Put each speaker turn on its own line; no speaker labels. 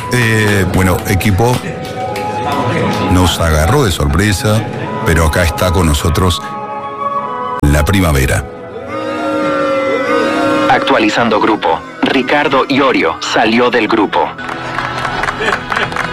Bueno, equipo, nos agarró de sorpresa, pero acá está con nosotros la primavera.
Actualizando grupo. Ricardo Iorio salió del grupo.